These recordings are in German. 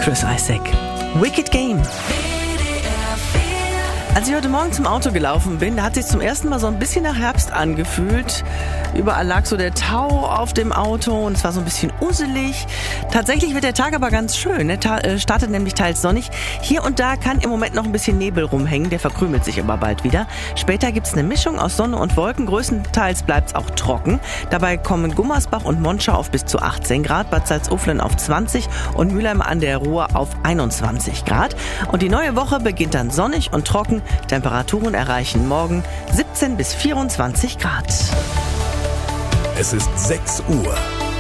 Chris Isaak. Wicked Game. Als ich heute Morgen zum Auto gelaufen bin, da hat sich zum ersten Mal so ein bisschen nach Herbst angefühlt. Überall lag so der Tau auf dem Auto und es war so ein bisschen uselig. Tatsächlich wird der Tag aber ganz schön. Startet nämlich teils sonnig. Hier und da kann im Moment noch ein bisschen Nebel rumhängen, der verkrümelt sich aber bald wieder. Später gibt's eine Mischung aus Sonne und Wolken. Größtenteils bleibt's auch trocken. Dabei kommen Gummersbach und Monschau auf bis zu 18 Grad, Bad Salzuflen auf 20 und Mülheim an der Ruhr auf 21 Grad. Und die neue Woche beginnt dann sonnig und trocken. Temperaturen erreichen morgen 17 bis 24 Grad. Es ist 6 Uhr.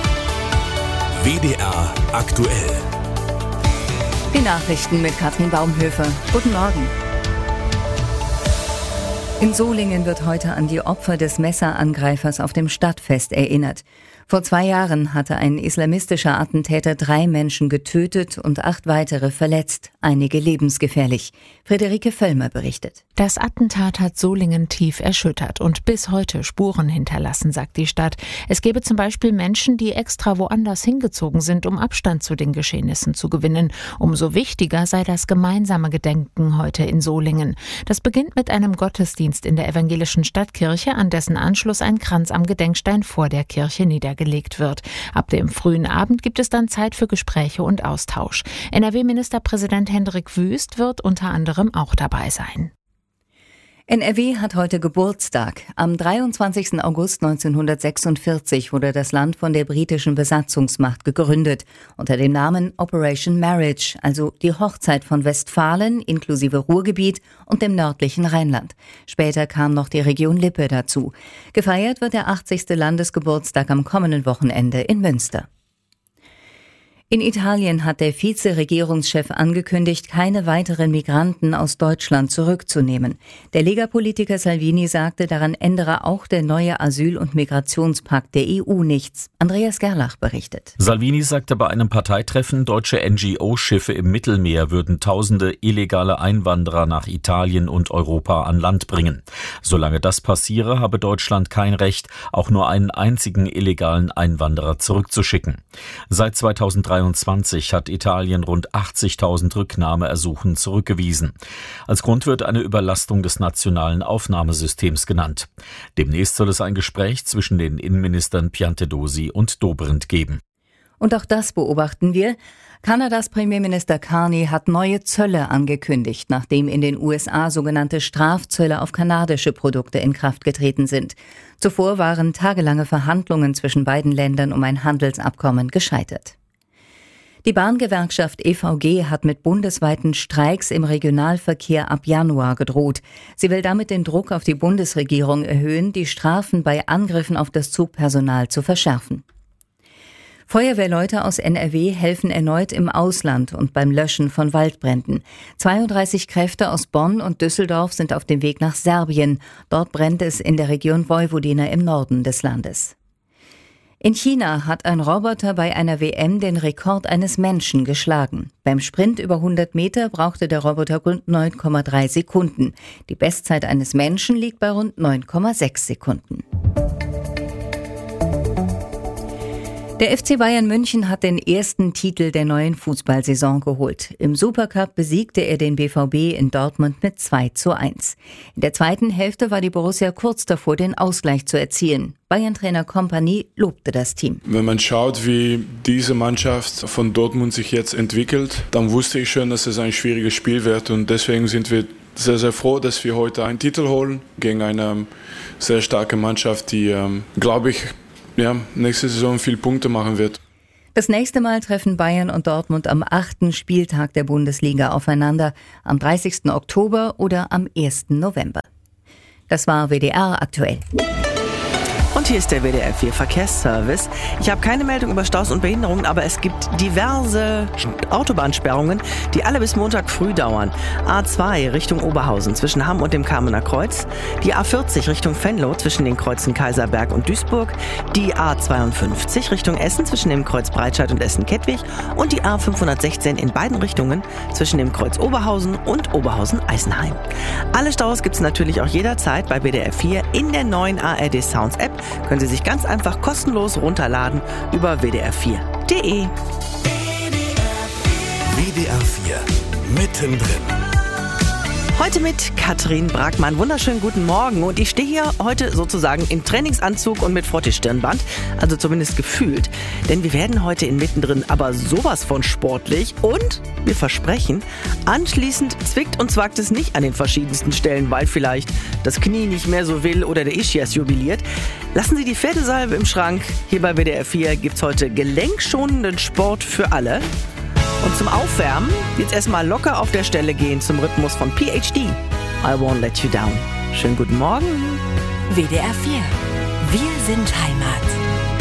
WDR aktuell. Die Nachrichten mit Katrin Baumhöfer. Guten Morgen. In Solingen wird heute an die Opfer des Messerangreifers auf dem Stadtfest erinnert. Vor 2 Jahren hatte ein islamistischer Attentäter 3 Menschen getötet und 8 weitere verletzt, einige lebensgefährlich. Friederike Völlmer berichtet. Das Attentat hat Solingen tief erschüttert und bis heute Spuren hinterlassen, sagt die Stadt. Es gäbe zum Beispiel Menschen, die extra woanders hingezogen sind, um Abstand zu den Geschehnissen zu gewinnen. Umso wichtiger sei das gemeinsame Gedenken heute in Solingen. Das beginnt mit einem Gottesdienst in der evangelischen Stadtkirche, an dessen Anschluss ein Kranz am Gedenkstein vor der Kirche niedergelegt wird. Ab dem frühen Abend gibt es dann Zeit für Gespräche und Austausch. NRW-Ministerpräsident Hendrik Wüst wird unter anderem auch dabei sein. NRW hat heute Geburtstag. Am 23. August 1946 wurde das Land von der britischen Besatzungsmacht gegründet, unter dem Namen Operation Marriage, also die Hochzeit von Westfalen inklusive Ruhrgebiet und dem nördlichen Rheinland. Später kam noch die Region Lippe dazu. Gefeiert wird der 80. Landesgeburtstag am kommenden Wochenende in Münster. In Italien hat der Vize-Regierungschef angekündigt, keine weiteren Migranten aus Deutschland zurückzunehmen. Der Lega-Politiker Salvini sagte, daran ändere auch der neue Asyl- und Migrationspakt der EU nichts. Andreas Gerlach berichtet. Salvini sagte bei einem Parteitreffen, deutsche NGO-Schiffe im Mittelmeer würden Tausende illegale Einwanderer nach Italien und Europa an Land bringen. Solange das passiere, habe Deutschland kein Recht, auch nur einen einzigen illegalen Einwanderer zurückzuschicken. Seit 2023 hat Italien rund 80.000 Rücknahmeersuchen zurückgewiesen. Als Grund wird eine Überlastung des nationalen Aufnahmesystems genannt. Demnächst soll es ein Gespräch zwischen den Innenministern Piantedosi und Dobrindt geben. Und auch das beobachten wir. Kanadas Premierminister Carney hat neue Zölle angekündigt, nachdem in den USA sogenannte Strafzölle auf kanadische Produkte in Kraft getreten sind. Zuvor waren tagelange Verhandlungen zwischen beiden Ländern um ein Handelsabkommen gescheitert. Die Bahngewerkschaft EVG hat mit bundesweiten Streiks im Regionalverkehr ab Januar gedroht. Sie will damit den Druck auf die Bundesregierung erhöhen, die Strafen bei Angriffen auf das Zugpersonal zu verschärfen. Feuerwehrleute aus NRW helfen erneut im Ausland und beim Löschen von Waldbränden. 32 Kräfte aus Bonn und Düsseldorf sind auf dem Weg nach Serbien. Dort brennt es in der Region Vojvodina im Norden des Landes. In China hat ein Roboter bei einer WM den Rekord eines Menschen geschlagen. Beim Sprint über 100 Meter brauchte der Roboter rund 9,3 Sekunden. Die Bestzeit eines Menschen liegt bei rund 9,6 Sekunden. Der FC Bayern München hat den ersten Titel der neuen Fußballsaison geholt. Im Supercup besiegte er den BVB in Dortmund mit 2:1. In der zweiten Hälfte war die Borussia kurz davor, den Ausgleich zu erzielen. Bayern-Trainer Kompany lobte das Team. Wenn man schaut, wie diese Mannschaft von Dortmund sich jetzt entwickelt, dann wusste ich schon, dass es ein schwieriges Spiel wird. Und deswegen sind wir sehr, sehr froh, dass wir heute einen Titel holen gegen eine sehr starke Mannschaft, die, glaube ich, nächste Saison viele Punkte machen wird. Das nächste Mal treffen Bayern und Dortmund am 8. Spieltag der Bundesliga aufeinander, am 30. Oktober oder am 1. November. Das war WDR aktuell. Und hier ist der WDR 4 Verkehrsservice. Ich habe keine Meldung über Staus und Behinderungen, aber es gibt diverse Autobahnsperrungen, die alle bis Montag früh dauern. A2 Richtung Oberhausen zwischen Hamm und dem Kamener Kreuz. Die A40 Richtung Venlo zwischen den Kreuzen Kaiserberg und Duisburg. Die A52 Richtung Essen zwischen dem Kreuz Breitscheid und Essen-Kettwig. Und die A516 in beiden Richtungen zwischen dem Kreuz Oberhausen und Oberhausen-Eisenheim. Alle Staus gibt es natürlich auch jederzeit bei WDR 4 in der neuen ARD Sounds App. Können Sie sich ganz einfach kostenlos runterladen über wdr4.de. WDR 4 mittendrin. Heute mit Katrin Brackmann. Wunderschönen guten Morgen. Und ich stehe hier heute sozusagen im Trainingsanzug und mit Frottee-Stirnband. Also zumindest gefühlt. Denn wir werden heute in Mittendrin aber sowas von sportlich. Und wir versprechen, anschließend zwickt und zwackt es nicht an den verschiedensten Stellen, weil vielleicht das Knie nicht mehr so will oder der Ischias jubiliert. Lassen Sie die Pferdesalbe im Schrank. Hier bei WDR 4 gibt's heute gelenkschonenden Sport für alle. Und zum Aufwärmen jetzt erstmal locker auf der Stelle gehen zum Rhythmus von PhD. I Won't Let You Down. Schönen guten Morgen. WDR 4. Wir sind Heimat.